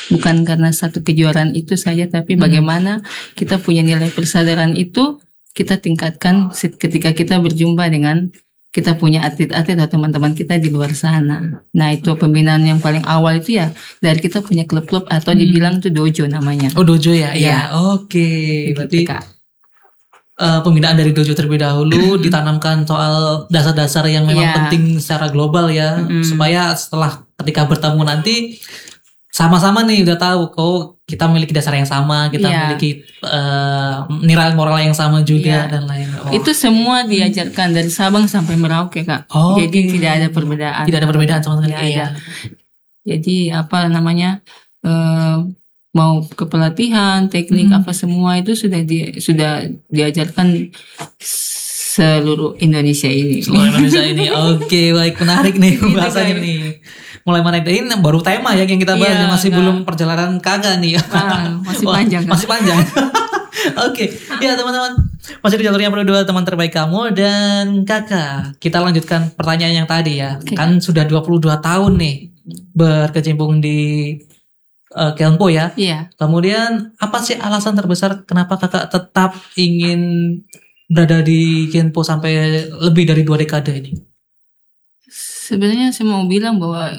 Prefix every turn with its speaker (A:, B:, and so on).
A: Bukan karena satu kejuaraan itu saja, tapi bagaimana kita punya nilai persaudaraan itu kita tingkatkan ketika kita berjumpa dengan kita punya atlet-atlet atau teman-teman kita di luar sana. Nah, itu pembinaan yang paling awal itu ya dari kita punya klub-klub atau dibilang itu dojo namanya.
B: Oh, dojo ya?
A: Iya.
B: Ya, oke. Berarti
A: Gitu, Kak.
B: pembinaan dari dojo terlebih dahulu ditanamkan soal dasar-dasar yang memang
A: Iya.
B: penting secara global ya, supaya setelah ketika bertemu nanti sama-sama nih udah tahu kok kita memiliki dasar yang sama, kita
A: Iya.
B: memiliki nilai moral yang sama juga
A: Iya.
B: dan lain. Oh.
A: Itu semua diajarkan dari Sabang sampai Merauke, Kak.
B: Oh,
A: Jadi
B: oke.
A: tidak ada perbedaan.
B: Tidak ada perbedaan sama sekali.
A: Tidak
B: Iya.
A: ada. Jadi apa namanya, mau kepelatihan, teknik apa semua itu sudah diajarkan seluruh Indonesia ini.
B: Seluruh Indonesia ini. Oke, baik, menarik nih pembahasannya nih. Mulai menarik. Ini baru tema ya yang kita bahas,
A: Iya,
B: masih
A: enggak.
B: belum perjalanan kakak nih.
A: Masih
B: Wah,
A: panjang, Kak.
B: masih panjang. Oke, ya teman-teman, masih di jalur yang berdua teman terbaik kamu dan kakak. Kita lanjutkan pertanyaan yang tadi ya.
A: Oke.
B: Kan sudah 22 tahun nih berkecimpung di Keonpo ya.
A: Iya.
B: Kemudian apa sih alasan terbesar kenapa kakak tetap ingin berada di Keonpo sampai lebih dari 2 dekade ini?
A: Sebenarnya saya mau bilang bahwa